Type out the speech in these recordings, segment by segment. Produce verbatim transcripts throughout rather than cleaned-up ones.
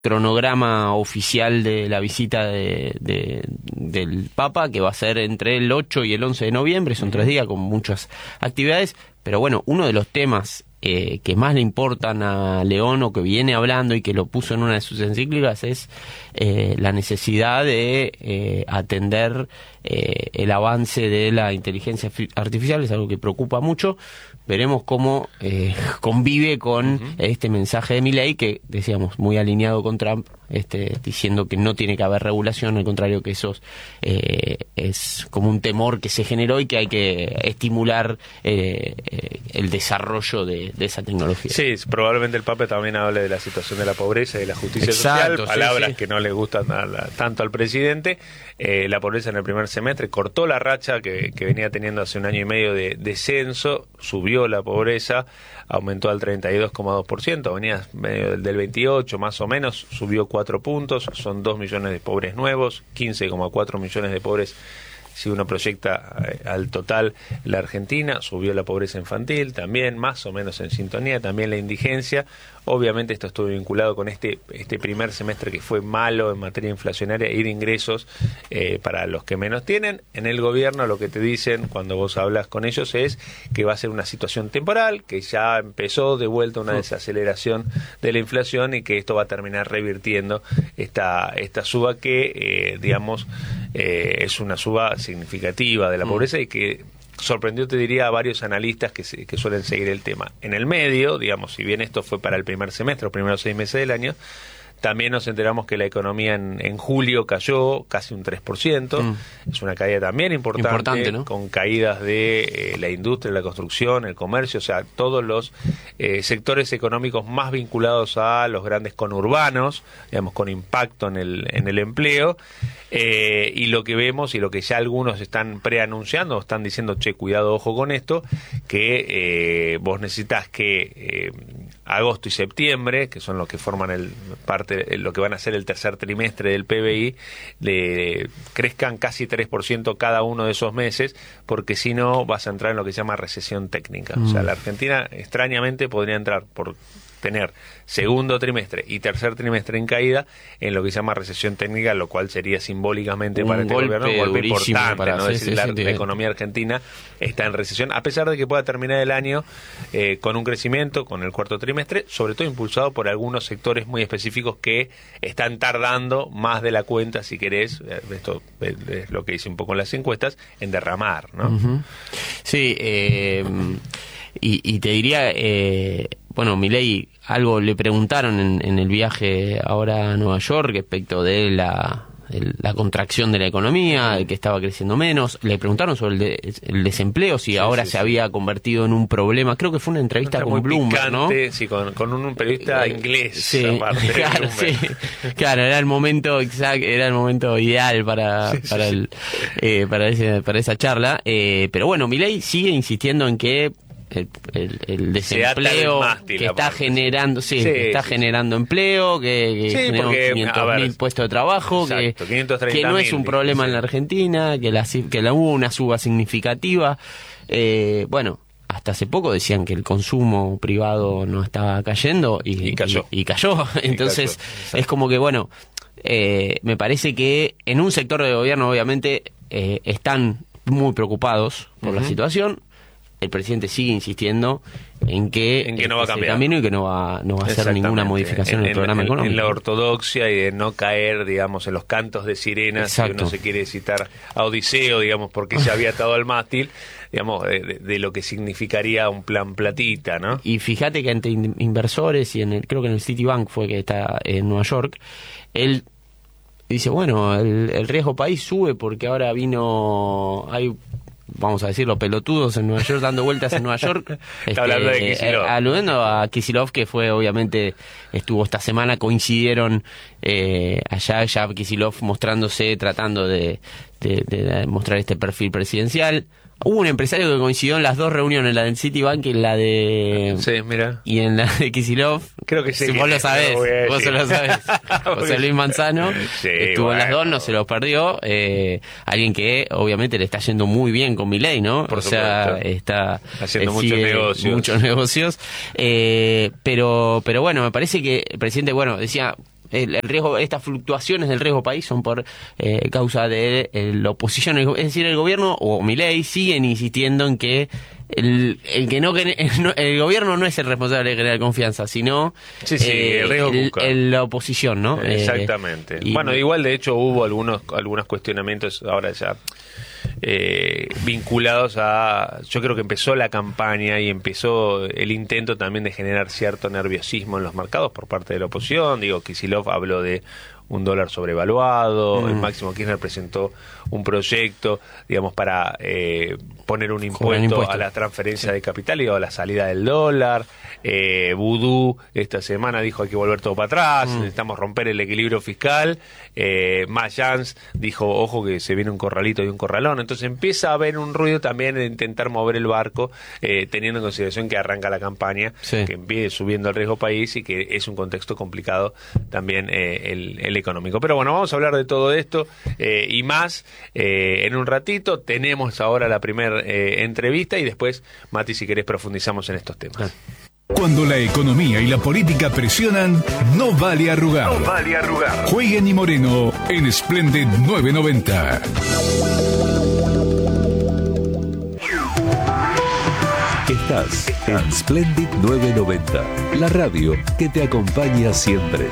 cronograma oficial de la visita de, de, del Papa, que va a ser entre el ocho y el once de noviembre, son tres días con muchas actividades, pero bueno, uno de los temas eh, que más le importan a León, o que viene hablando y que lo puso en una de sus encíclicas, es eh, la necesidad de eh, atender eh, el avance de la inteligencia artificial. Es algo que preocupa mucho. Veremos cómo eh, convive con uh-huh. este mensaje de Milei, que decíamos muy alineado con Trump, este, diciendo que no tiene que haber regulación, al contrario, que eso eh, es como un temor que se generó y que hay que estimular eh, eh, el desarrollo de, de esa tecnología. Sí, probablemente el Papa también hable de la situación de la pobreza y de la justicia Exacto, social, palabras sí, sí. que no le gustan a la, tanto al presidente. Eh, la pobreza en el primer semestre cortó la racha que, que venía teniendo hace un año y medio de descenso, subió la pobreza, aumentó al treinta y dos coma dos por ciento, venía medio del, del veintiocho más o menos, subió cuatro puntos, son dos millones de pobres nuevos, quince coma cuatro millones de pobres si uno proyecta eh, al total la Argentina. Subió la pobreza infantil también, más o menos en sintonía, también la indigencia. Obviamente esto estuvo vinculado con este este primer semestre que fue malo en materia inflacionaria y de ingresos eh, para los que menos tienen. En el gobierno lo que te dicen cuando vos hablas con ellos es que va a ser una situación temporal, que ya empezó de vuelta una desaceleración de la inflación y que esto va a terminar revirtiendo esta esta suba que, eh, digamos, eh, es una suba significativa de la pobreza y que sorprendió, te diría, a varios analistas que, se, que suelen seguir el tema. En el medio, digamos, si bien esto fue para el primer semestre, los primeros seis meses del año, también nos enteramos que la economía en, en julio cayó casi un tres por ciento. Mm. Es una caída también importante, importante, ¿no? Con caídas de eh, la industria, la construcción, el comercio, o sea, todos los eh, sectores económicos más vinculados a los grandes conurbanos, digamos, con impacto en el, en el empleo. Eh, y lo que vemos y lo que ya algunos están preanunciando, están diciendo, che, cuidado, ojo con esto, que eh, vos necesitas que eh, agosto y septiembre, que son los que forman el parte, lo que van a ser el tercer trimestre del P B I, le crezcan casi tres por ciento cada uno de esos meses, porque si no vas a entrar en lo que se llama recesión técnica. Mm. O sea, la Argentina extrañamente podría entrar por tener segundo trimestre y tercer trimestre en caída en lo que se llama recesión técnica, lo cual sería simbólicamente un para este golpe, gobierno un golpe importante, para, ¿no? sí, Es decir, sí, la, sí, la economía argentina está en recesión, a pesar de que pueda terminar el año eh, con un crecimiento, con el cuarto trimestre, sobre todo impulsado por algunos sectores muy específicos que están tardando más de la cuenta, si querés, esto es lo que dice un poco en las encuestas, en derramar, ¿no? Uh-huh. Sí, eh, y, y te diría, eh, bueno, Milei, algo le preguntaron en, en el viaje ahora a Nueva York respecto de la, el, la contracción de la economía, de que estaba creciendo menos. Le preguntaron sobre el, de, el desempleo, si sí, ahora sí, se sí. había convertido en un problema. Creo que fue una entrevista una con Bloomberg, picante, ¿no? Sí, con, con un periodista eh, inglés. Sí, claro, sí. Claro, era el momento exacto, era el momento ideal para sí, para sí, el eh, para ese, para esa charla. Eh, pero bueno, Milei sigue insistiendo en que El, el, el desempleo mástil, que está parte. generando sí, sí que está sí, generando sí. empleo, que, que sí, generó quinientos mil puestos de trabajo, exacto, que, que no es un problema sí. en la Argentina, que la que la hubo una suba significativa. Eh, bueno, hasta hace poco decían que el consumo privado no estaba cayendo y, y cayó. Y, y cayó. Entonces, y cayó. Es como que, bueno, eh, me parece que en un sector de gobierno, obviamente, eh, están muy preocupados por uh-huh. la situación. El presidente sigue insistiendo en que, en que no va a cambiar camino y que no va, no va a hacer ninguna modificación en, en el programa en, económico. En la ortodoxia y de no caer, digamos, en los cantos de sirenas. Exacto. Si uno se quiere citar a Odiseo, digamos, porque se había atado al mástil, digamos, de, de, de lo que significaría un plan platita, ¿no? Y fíjate que ante inversores, y en el, creo que en el Citibank fue que está en Nueva York, él dice, bueno, el, el riesgo país sube porque ahora vino... hay vamos a decirlo, pelotudos en Nueva York, dando vueltas en Nueva York. Este, hablando de Kicillof. Eh, aludiendo a Kicillof, que fue, obviamente, estuvo esta semana, coincidieron eh, allá, ya Kicillof mostrándose, tratando de, de, de, de mostrar este perfil presidencial. Hubo un empresario que coincidió en las dos reuniones, la del Citibank y en la de... Sí, mira. Y en la de Kicillof. Creo que sí. Si vos lo sabés, vos se lo sabés. José Luis Manzano sí, estuvo bueno. en las dos, no se lo perdió. Eh, alguien que obviamente le está yendo muy bien con Milei, ¿no? Por o sea, supuesto. está... haciendo muchos negocios. Muchos negocios. Eh, pero, pero bueno, me parece que el presidente, bueno, decía... el, el riesgo, estas fluctuaciones del riesgo país son por eh, causa de eh, la oposición, es decir, el gobierno o Milei siguen insistiendo en que el, el que no, el, el gobierno no es el responsable de generar confianza, sino sí, sí, eh, el riesgo el, busca. el, la oposición, ¿no? Exactamente. Eh, y, bueno, igual de hecho hubo algunos algunos cuestionamientos ahora ya eh, vinculados a, yo creo que empezó la campaña y empezó el intento también de generar cierto nerviosismo en los mercados por parte de la oposición. Digo, Kicillof habló de un dólar sobrevaluado, mm. el Máximo Kirchner presentó un proyecto, digamos, para eh, poner un impuesto, impuesto a la transferencia sí. de capital y a la salida del dólar. Eh, Vudú esta semana dijo hay que volver todo para atrás, mm. necesitamos romper el equilibrio fiscal. Eh, Mayans dijo, ojo que se viene un corralito y un corralón. Entonces empieza a haber un ruido también de intentar mover el barco, eh, teniendo en consideración que arranca la campaña, sí. que empiece subiendo el riesgo país y que es un contexto complicado también eh, el, el económico. Pero bueno, vamos a hablar de todo esto eh, y más eh, en un ratito. Tenemos ahora la primera eh, entrevista y después, Mati, si querés profundizamos en estos temas. Cuando la economía y la política presionan, no vale arrugar. No vale arrugar. Jueguen y Moreno en Splendid nueve noventa. Estás en Splendid nueve noventa, la radio que te acompaña siempre.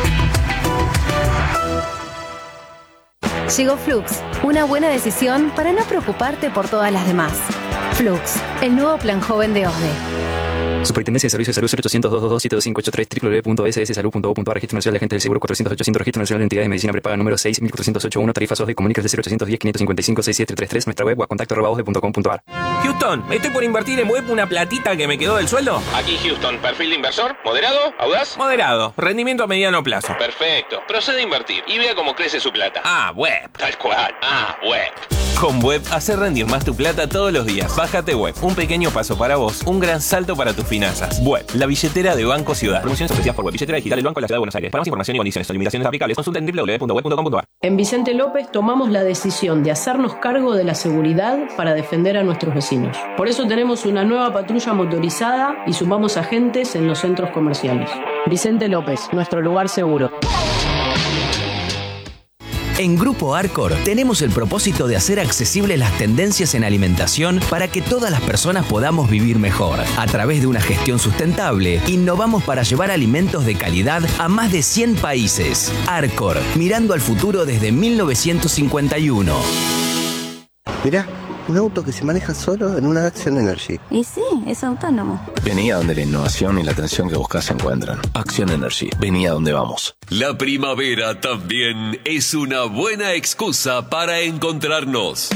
Llegó Flux, una buena decisión para no preocuparte por todas las demás. Flux, el nuevo plan joven de O S D E. Superintendencia de Servicios de Salud cero ochocientos, doscientos veintidós, siete dos cinco ocho tres, doble u doble u doble u punto ese ese salud punto gov punto a r, Registro Nacional de Agentes del Seguro cuatrocientos ochocientos, Registro Nacional de Entidades de Medicina Prepaga número seis mil cuatrocientos ochenta y uno, tarifa S O S D, comunicas de cero ochocientos diez, quinientos cincuenta y cinco, sesenta y siete treinta y tres, nuestra web o a contacto arroba osde punto com punto a r. Houston, estoy por invertir en web una platita que me quedó del sueldo. Aquí Houston, perfil de inversor, moderado, audaz. Moderado, rendimiento a mediano plazo. Perfecto, procede a invertir y vea cómo crece su plata. Ah, web. Tal cual, ah, web. Con Web, hacer rendir más tu plata todos los días. Bájate Web, un pequeño paso para vos, un gran salto para tus finanzas. Web, la billetera de Banco Ciudad. Promociones ofrecidas por Web, billetera digital del Banco de la Ciudad de Buenos Aires. Para más información y condiciones o limitaciones aplicables, consulta en doble u doble u doble u punto web punto com punto a r. En Vicente López tomamos la decisión de hacernos cargo de la seguridad para defender a nuestros vecinos. Por eso tenemos una nueva patrulla motorizada y sumamos agentes en los centros comerciales. Vicente López, nuestro lugar seguro. En Grupo Arcor tenemos el propósito de hacer accesibles las tendencias en alimentación para que todas las personas podamos vivir mejor. A través de una gestión sustentable, innovamos para llevar alimentos de calidad a más de cien países. Arcor, mirando al futuro desde mil novecientos cincuenta y uno. Mirá, un auto que se maneja solo en una Action Energy. Y sí, es autónomo. Vení a donde la innovación y la atención que buscas se encuentran. Action Energy, vení a donde vamos. La primavera también es una buena excusa para encontrarnos.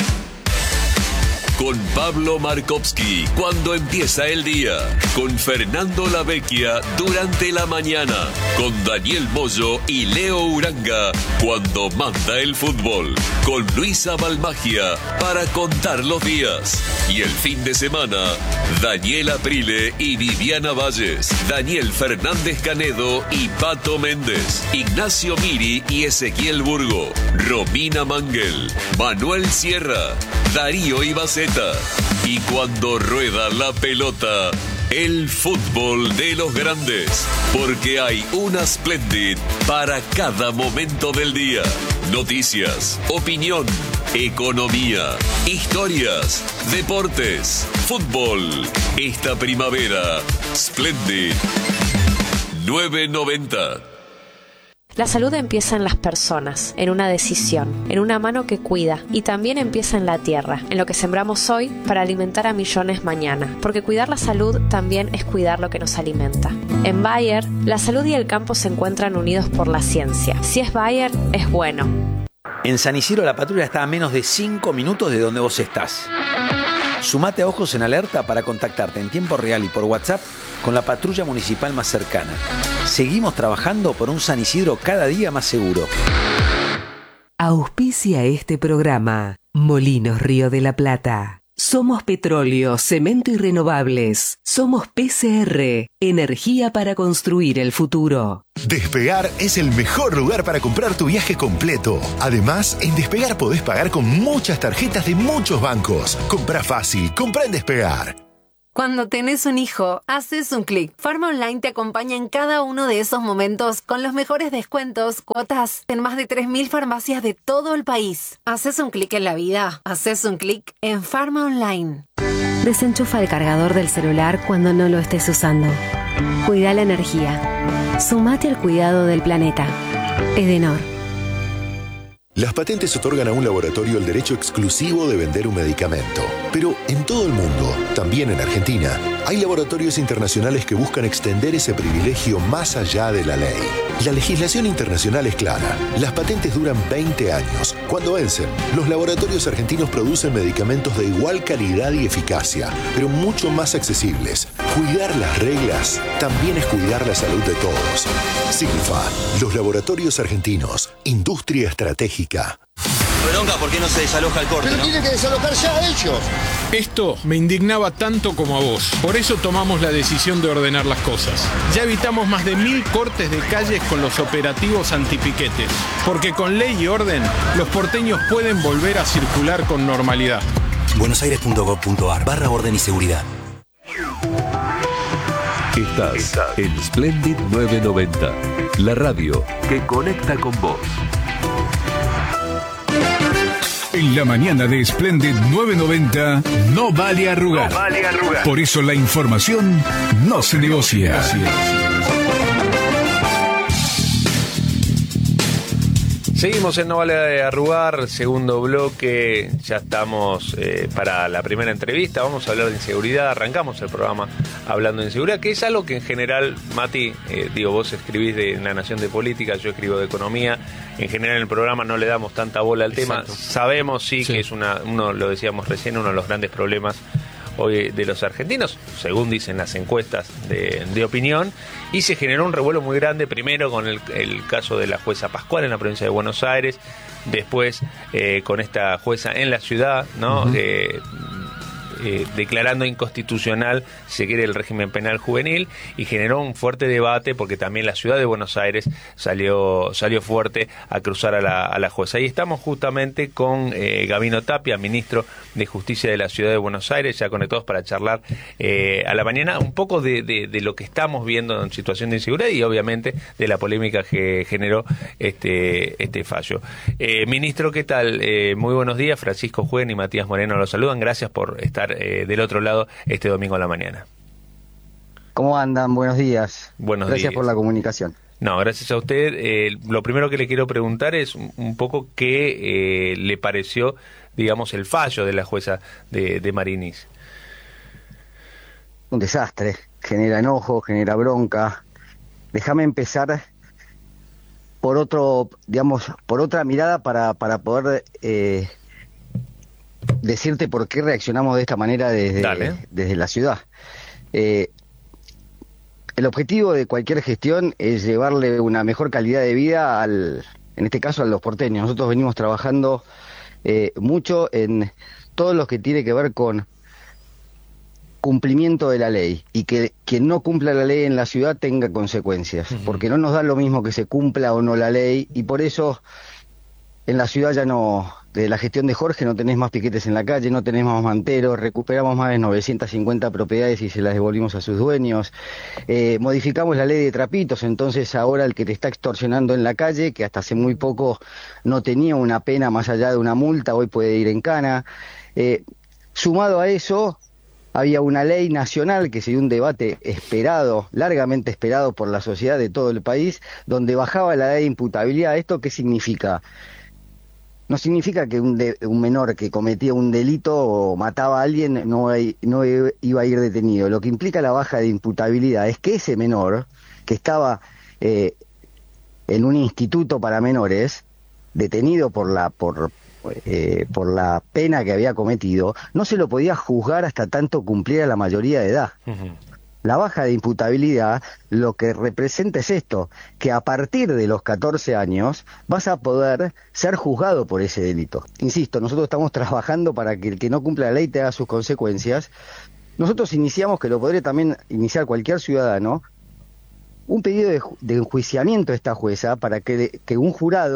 Con Pablo Markovsky cuando empieza el día, con Fernando Lavecchia durante la mañana, con Daniel Moyo y Leo Uranga cuando manda el fútbol, con Luisa Balmagia para contar los días y el fin de semana, Daniel Aprile y Viviana Valles, Daniel Fernández Canedo y Pato Méndez, Ignacio Miri y Ezequiel Burgo, Romina Mangel, Manuel Sierra, Darío Ibaceta. Y cuando rueda la pelota, el fútbol de los grandes, porque hay una Splendid para cada momento del día. Noticias, opinión, economía, historias, deportes, fútbol. Esta primavera, Splendid nueve noventa. La salud empieza en las personas, en una decisión, en una mano que cuida, y también empieza en la tierra, en lo que sembramos hoy para alimentar a millones mañana, porque cuidar la salud también es cuidar lo que nos alimenta. En Bayer, la salud y el campo se encuentran unidos por la ciencia. Si es Bayer, es bueno. En San Isidro la patrulla está a menos de cinco minutos de donde vos estás. Sumate a Ojos en Alerta para contactarte en tiempo real y por WhatsApp con la patrulla municipal más cercana. Seguimos trabajando por un San Isidro cada día más seguro. Auspicia este programa Molinos Río de la Plata. Somos petróleo, cemento y renovables. Somos P C R, energía para construir el futuro. Despegar es el mejor lugar para comprar tu viaje completo. Además, en Despegar podés pagar con muchas tarjetas de muchos bancos. Comprá fácil, comprá en Despegar. Cuando tenés un hijo, haces un clic. Pharma Online te acompaña en cada uno de esos momentos con los mejores descuentos, cuotas en más de tres mil farmacias de todo el país. Haces un clic en la vida, haces un clic en Pharma Online. Desenchufa el cargador del celular cuando no lo estés usando. Cuida la energía. Sumate al cuidado del planeta. Edenor. Las patentes otorgan a un laboratorio el derecho exclusivo de vender un medicamento. Pero en todo el mundo, también en Argentina, hay laboratorios internacionales que buscan extender ese privilegio más allá de la ley. La legislación internacional es clara. Las patentes duran veinte años. Cuando vencen, los laboratorios argentinos producen medicamentos de igual calidad y eficacia, pero mucho más accesibles. Cuidar las reglas también es cuidar la salud de todos. Signifa, los laboratorios argentinos, industria estratégica. Bronca, ¿por qué no se desaloja el corte? Pero ¿no? tiene que desalojar ya a ellos. Esto me indignaba tanto como a vos. Por eso tomamos la decisión de ordenar las cosas. Ya evitamos más de mil cortes de calles con los operativos antipiquetes. Porque con ley y orden, los porteños pueden volver a circular con normalidad. buenosaires.gov.ar barra orden y seguridad. Estás en Splendid novecientos noventa, la radio que conecta con vos. En la mañana de Splendid novecientos noventa no vale arrugar. No vale arrugar. Por eso la información no se negocia. Seguimos en No Vale Arrugar, segundo bloque, ya estamos eh, para la primera entrevista, vamos a hablar de inseguridad, arrancamos el programa hablando de inseguridad, que es algo que en general, Mati, eh, digo, vos escribís de La Nación de Política, yo escribo de Economía, en general en el programa no le damos tanta bola al Exacto. tema, sabemos sí, sí que es una, uno, lo decíamos recién, uno de los grandes problemas hoy de los argentinos, según dicen las encuestas de, de opinión, y se generó un revuelo muy grande, primero con el, el caso de la jueza Pascual en la provincia de Buenos Aires, después eh, con esta jueza en la ciudad, ¿no? Uh-huh. eh, Eh, declarando inconstitucional, si se quiere, el régimen penal juvenil, y generó un fuerte debate porque también la ciudad de Buenos Aires salió salió fuerte a cruzar a la, a la jueza. Y estamos justamente con eh, Gabino Tapia, ministro de Justicia de la ciudad de Buenos Aires, ya conectados para charlar eh, a la mañana un poco de, de, de lo que estamos viendo en situación de inseguridad y obviamente de la polémica que generó este, este fallo. Eh, ministro, ¿qué tal? Eh, muy buenos días, Francisco Juen y Matías Moreno los saludan, gracias por estar Eh, del otro lado este domingo a la mañana. ¿Cómo andan? Buenos días. Buenos Gracias días. por la comunicación. No, gracias a usted. Eh, lo primero que le quiero preguntar es un, un poco qué eh, le pareció, digamos, el fallo de la jueza de, de Marinis. Un desastre. Genera enojo, genera bronca. Déjame empezar por otro, digamos, por otra mirada para, para poder eh, decirte por qué reaccionamos de esta manera desde, desde la ciudad. Eh, el objetivo de cualquier gestión es llevarle una mejor calidad de vida al, en este caso a los porteños. Nosotros venimos trabajando eh, mucho en todo lo que tiene que ver con cumplimiento de la ley y que quien no cumpla la ley en la ciudad tenga consecuencias, uh-huh. porque no nos da lo mismo que se cumpla o no la ley, y por eso en la ciudad ya no, de la gestión de Jorge no tenés más piquetes en la calle, no tenés más manteros, recuperamos más de novecientas cincuenta propiedades y se las devolvimos a sus dueños, eh, modificamos la ley de trapitos, entonces ahora el que te está extorsionando en la calle, que hasta hace muy poco no tenía una pena más allá de una multa, hoy puede ir en cana. Eh, sumado a eso, había una ley nacional que se dio un debate esperado, largamente esperado por la sociedad de todo el país, donde bajaba la edad de imputabilidad. ¿Esto qué significa? No significa que un, de, un menor que cometía un delito o mataba a alguien no, no iba a ir detenido. Lo que implica la baja de imputabilidad es que ese menor, que estaba eh, en un instituto para menores, detenido por la por eh, por la pena que había cometido, no se lo podía juzgar hasta tanto cumpliera la mayoría de edad. Uh-huh. La baja de imputabilidad lo que representa es esto, que a partir de los catorce años vas a poder ser juzgado por ese delito. Insisto, nosotros estamos trabajando para que el que no cumpla la ley tenga sus consecuencias. Nosotros iniciamos, que lo podría también iniciar cualquier ciudadano, un pedido de, de enjuiciamiento a esta jueza para que, que un jurado,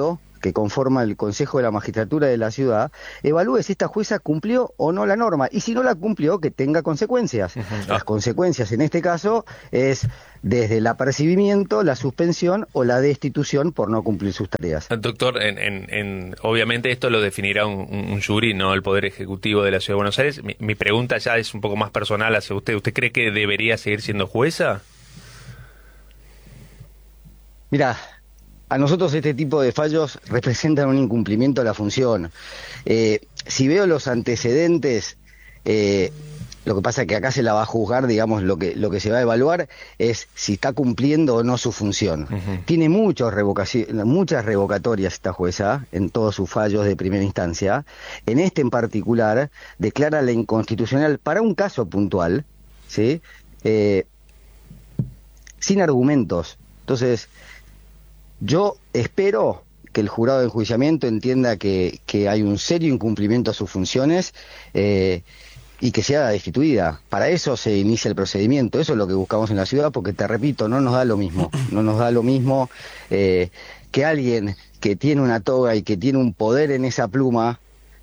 que conforma el Consejo de la Magistratura de la ciudad, evalúe si esta jueza cumplió o no la norma, y si no la cumplió, que tenga consecuencias. Uh-huh. Las consecuencias en este caso es desde el apercibimiento, la suspensión o la destitución por no cumplir sus tareas. Doctor, en, en, en, obviamente esto lo definirá un, un jury, no el Poder Ejecutivo de la Ciudad de Buenos Aires. Mi, mi pregunta ya es un poco más personal hacia usted. ¿Usted cree que debería seguir siendo jueza? Mira, a nosotros este tipo de fallos representan un incumplimiento de la función. Eh, si veo los antecedentes, eh, lo que pasa es que acá se la va a juzgar, digamos, lo que lo que se va a evaluar es si está cumpliendo o no su función. Uh-huh. Tiene muchos revocaci- muchas revocatorias esta jueza en todos sus fallos de primera instancia. En este en particular, declara la inconstitucional para un caso puntual, ¿sí? Eh, sin argumentos. Entonces, yo espero que el jurado de enjuiciamiento entienda que, que hay un serio incumplimiento a sus funciones eh, y que sea destituida. Para eso se inicia el procedimiento. Eso es lo que buscamos en la ciudad, porque te repito, no nos da lo mismo. No nos da lo mismo eh, que alguien que tiene una toga y que tiene un poder en esa pluma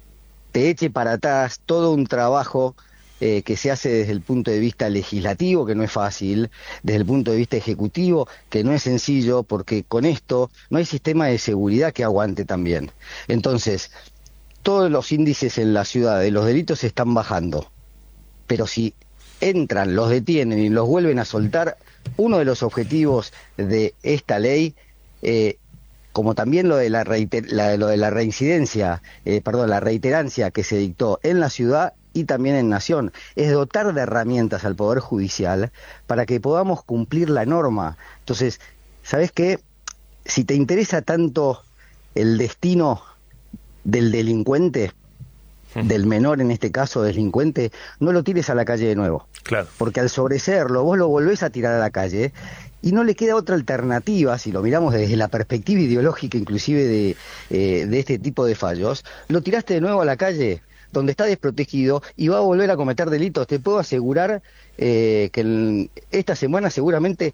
te eche para atrás todo un trabajo Eh, que se hace desde el punto de vista legislativo, que no es fácil, desde el punto de vista ejecutivo, que no es sencillo, porque con esto no hay sistema de seguridad que aguante también. Entonces, todos los índices en la ciudad de los delitos están bajando, pero si entran, los detienen y los vuelven a soltar, uno de los objetivos de esta ley, eh, como también lo de la, reiter- la, lo de la reincidencia, eh, perdón, la reiterancia que se dictó en la ciudad y también en Nación, es dotar de herramientas al Poder Judicial para que podamos cumplir la norma. Entonces, ¿sabés qué? Si te interesa tanto el destino del delincuente, del menor en este caso delincuente, no lo tires a la calle de nuevo. Claro. Porque al sobreseerlo, vos lo volvés a tirar a la calle y no le queda otra alternativa, si lo miramos desde la perspectiva ideológica inclusive de, eh, de este tipo de fallos, lo tiraste de nuevo a la calle, donde está desprotegido y va a volver a cometer delitos. Te puedo asegurar eh, que el, esta semana seguramente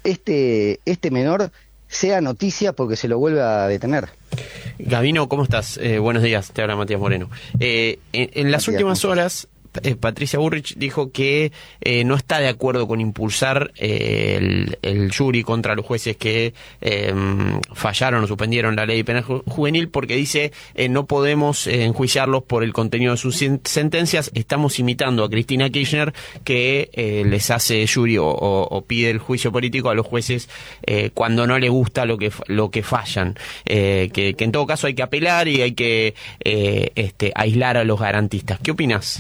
este, este menor sea noticia porque se lo vuelve a detener. Gabino, ¿cómo estás? Eh, buenos días, te habla Matías Moreno. Eh, en, en las Matías, últimas horas, eh, Patricia Bullrich dijo que eh, no está de acuerdo con impulsar eh, el, el jury contra los jueces que eh, fallaron o suspendieron la ley penal ju- juvenil porque dice eh, no podemos eh, enjuiciarlos por el contenido de sus sentencias. Estamos imitando a Cristina Kirchner que eh, les hace jury o, o, o pide el juicio político a los jueces eh, cuando no le gusta lo que lo que fallan, eh, que, que en todo caso hay que apelar y hay que eh, este, aislar a los garantistas. ¿Qué opinás?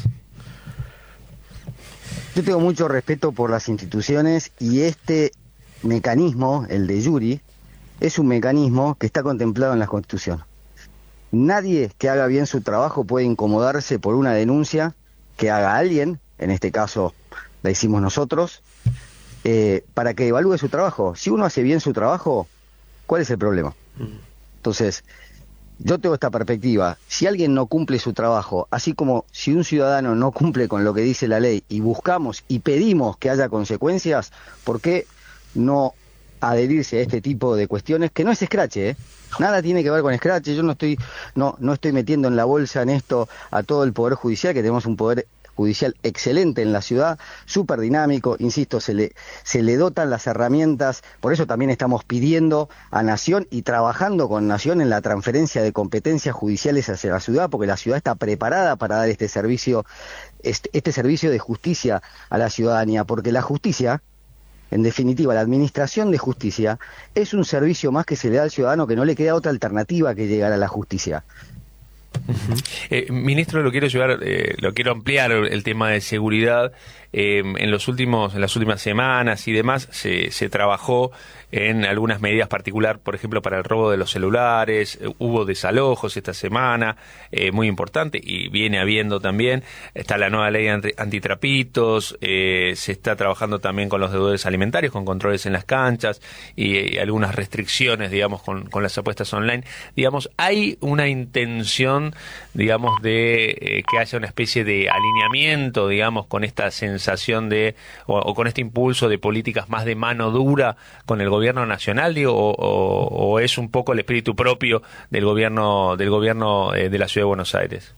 Yo tengo mucho respeto por las instituciones y este mecanismo, el de jury, es un mecanismo que está contemplado en la Constitución. Nadie que haga bien su trabajo puede incomodarse por una denuncia que haga alguien, en este caso la hicimos nosotros, eh, para que evalúe su trabajo. Si uno hace bien su trabajo, ¿cuál es el problema? Entonces, yo tengo esta perspectiva. Si alguien no cumple su trabajo, así como si un ciudadano no cumple con lo que dice la ley y buscamos y pedimos que haya consecuencias, ¿por qué no adherirse a este tipo de cuestiones? Que no es escrache, ¿eh? Nada tiene que ver con escrache. Yo no estoy, no, no estoy metiendo en la bolsa en esto a todo el Poder Judicial, que tenemos un Poder Judicial excelente en la ciudad, súper dinámico, insisto, se le, se le dotan las herramientas, por eso también estamos pidiendo a Nación y trabajando con Nación en la transferencia de competencias judiciales hacia la ciudad, porque la ciudad está preparada para dar este servicio, este, este servicio de justicia a la ciudadanía, porque la justicia, en definitiva, la administración de justicia, es un servicio más que se le da al ciudadano, que no le queda otra alternativa que llegar a la justicia. Uh-huh. Eh, ministro, lo quiero llevar, eh, lo quiero ampliar el tema de seguridad. Eh, en los últimos, en las últimas semanas y demás se, se trabajó en algunas medidas particular, por ejemplo, para el robo de los celulares. Eh, hubo desalojos esta semana, eh, muy importante, y viene habiendo también. Está la nueva ley anti, antitrapitos, eh, se está trabajando también con los deudores alimentarios, con controles en las canchas y, y algunas restricciones, digamos, con, con las apuestas online. Digamos, hay una intención, digamos, de eh, que haya una especie de alineamiento, digamos, con esta sensación sensación de, o, o con este impulso de políticas más de mano dura con el gobierno nacional, digo, o, o, o es un poco el espíritu propio del gobierno, del gobierno eh, de la Ciudad de Buenos Aires?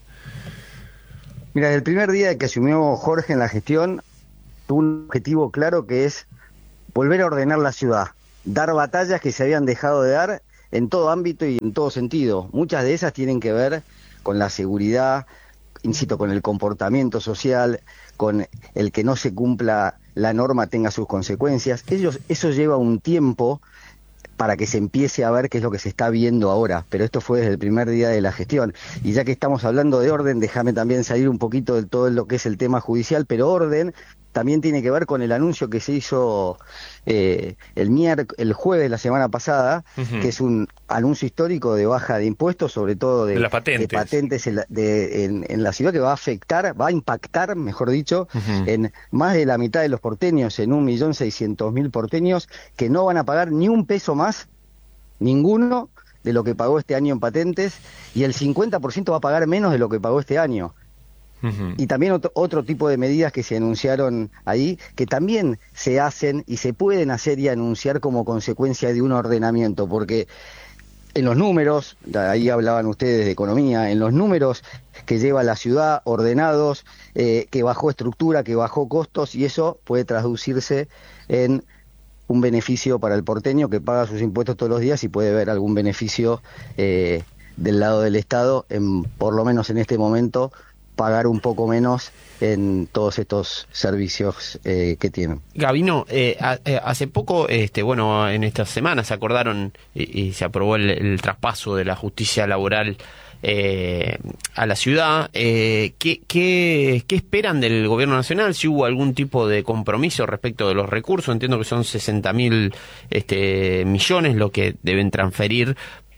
Mira, desde el primer día que asumió Jorge en la gestión, tuvo un objetivo claro que es volver a ordenar la ciudad, dar batallas que se habían dejado de dar en todo ámbito y en todo sentido. Muchas de esas tienen que ver con la seguridad, insisto, con el comportamiento social, con el que no se cumpla la norma tenga sus consecuencias. Ellos, eso lleva un tiempo para que se empiece a ver qué es lo que se está viendo ahora, pero esto fue desde el primer día de la gestión. Y ya que estamos hablando de orden, déjame también salir un poquito de todo lo que es el tema judicial, pero orden también tiene que ver con el anuncio que se hizo eh, el miérc- el jueves de la semana pasada, uh-huh. que es un anuncio histórico de baja de impuestos, sobre todo de, de las patentes, de patentes en, la, de, en, en la ciudad, que va a afectar, va a impactar, mejor dicho, uh-huh. en más de la mitad de los porteños, en un millón seiscientos mil porteños, que no van a pagar ni un peso más, ninguno, de lo que pagó este año en patentes, y el cincuenta por ciento va a pagar menos de lo que pagó este año. Uh-huh. Y también otro, otro tipo de medidas que se anunciaron ahí, que también se hacen y se pueden hacer y anunciar como consecuencia de un ordenamiento, porque en los números, ahí hablaban ustedes de economía, en los números que lleva la ciudad ordenados, eh, que bajó estructura, que bajó costos, y eso puede traducirse en un beneficio para el porteño que paga sus impuestos todos los días y puede ver algún beneficio eh, del lado del Estado, en, por lo menos en este momento, pagar un poco menos en todos estos servicios eh, que tienen. Gabino, eh, a, eh, hace poco, este, bueno, en estas semanas se acordaron y, y se aprobó el, el traspaso de la justicia laboral eh, a la ciudad. Eh, ¿qué, qué, ¿Qué esperan del gobierno nacional? Si hubo algún tipo de compromiso respecto de los recursos, entiendo que son sesenta mil este, millones lo que deben transferir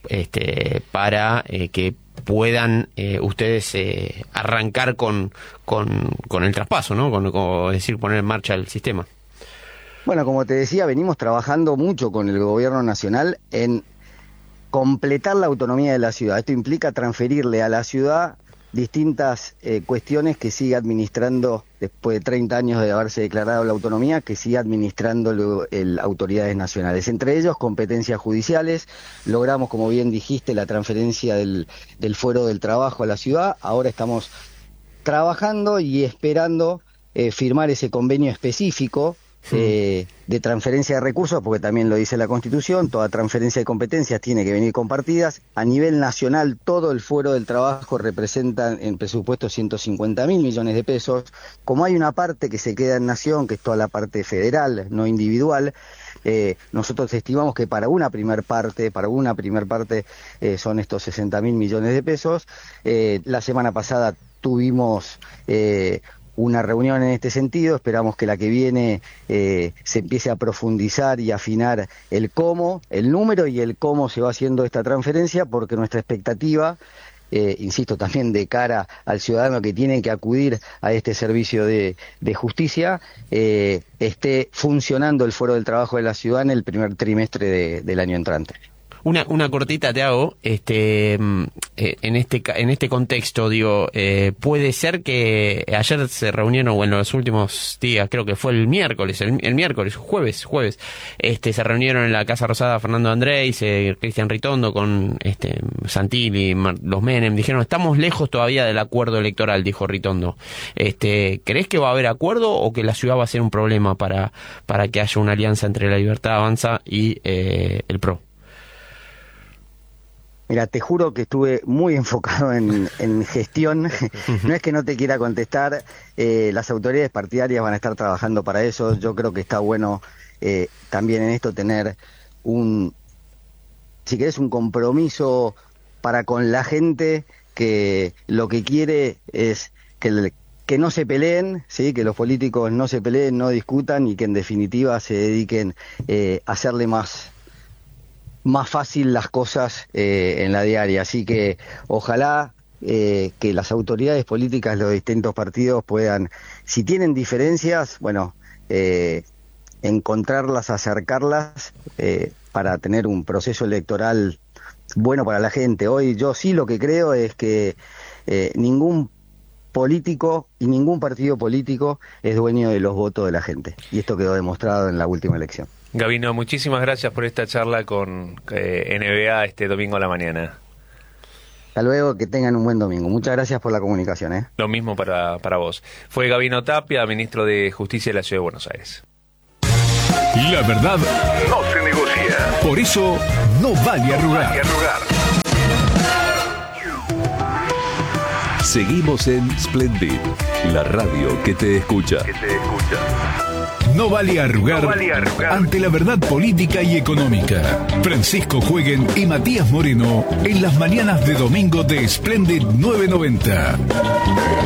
este, para eh, que puedan eh, ustedes eh, arrancar con, con, con el traspaso, ¿no? Con, con, es decir, poner en marcha el sistema. Bueno, como te decía, venimos trabajando mucho con el gobierno nacional en completar la autonomía de la ciudad. Esto implica transferirle a la ciudad distintas eh, cuestiones que sigue administrando, después de treinta años de haberse declarado la autonomía, que sigue administrando lo, el, autoridades nacionales. Entre ellos, competencias judiciales. Logramos, como bien dijiste, la transferencia del, del fuero del trabajo a la ciudad. Ahora estamos trabajando y esperando eh, firmar ese convenio específico Eh, de transferencia de recursos, porque también lo dice la Constitución, toda transferencia de competencias tiene que venir compartidas. A nivel nacional, todo el fuero del trabajo representa en presupuesto ciento cincuenta mil millones de pesos. Como hay una parte que se queda en nación, que es toda la parte federal, no individual, eh, nosotros estimamos que para una primer parte, para una primer parte eh, son estos sesenta mil millones de pesos. Eh, la semana pasada tuvimos eh, una reunión en este sentido, esperamos que la que viene eh, se empiece a profundizar y afinar el cómo, el número y el cómo se va haciendo esta transferencia, porque nuestra expectativa, eh, insisto, también de cara al ciudadano que tiene que acudir a este servicio de, de justicia, eh, esté funcionando el Foro del Trabajo de la Ciudad en el primer trimestre de, del año entrante. Una, una cortita te hago, este, eh, en este en este contexto, digo, eh, puede ser que ayer se reunieron, o en los últimos días, creo que fue el miércoles, el, el miércoles, jueves, jueves, este, se reunieron en la Casa Rosada Fernando Andrés, eh, Cristian Ritondo con este Santilli, Mar, los Menem, dijeron, estamos lejos todavía del acuerdo electoral, dijo Ritondo. Este, ¿crees que va a haber acuerdo o que la ciudad va a ser un problema para, para que haya una alianza entre la Libertad Avanza y eh, el P R O? Mira, te juro que estuve muy enfocado en, en gestión. No es que no te quiera contestar, eh, las autoridades partidarias van a estar trabajando para eso. Yo creo que está bueno eh, también en esto tener un, si querés, un compromiso para con la gente que lo que quiere es que, le, que no se peleen, ¿sí? Que los políticos no se peleen, no discutan y que en definitiva se dediquen eh, a hacerle más más fácil las cosas eh, en la diaria, así que ojalá eh, que las autoridades políticas de los distintos partidos puedan, si tienen diferencias, bueno, eh, encontrarlas, acercarlas eh, para tener un proceso electoral bueno para la gente. Hoy yo sí lo que creo es que eh, ningún político y ningún partido político es dueño de los votos de la gente. Y esto quedó demostrado en la última elección. Gabino, muchísimas gracias por esta charla con eh, N B A este domingo a la mañana. Hasta luego, que tengan un buen domingo. Muchas gracias por la comunicación. ¿eh? Lo mismo para, para vos. Fue Gabino Tapia, ministro de Justicia de la Ciudad de Buenos Aires. La verdad no se negocia. Por eso no vale arrugar. Vale arrugar. Seguimos en Splendid, la radio que te escucha. Que te escucha. No vale arrugar, no vale arrugar ante la verdad política y económica. Francisco Jueguen y Matías Moreno en las mañanas de domingo de Splendid nueve noventa.